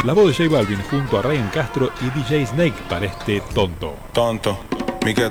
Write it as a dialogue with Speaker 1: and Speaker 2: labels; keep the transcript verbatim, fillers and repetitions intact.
Speaker 1: La voz de J Balvin junto a Ryan Castro y D J Snake para este Tonto.
Speaker 2: Tonto, mi que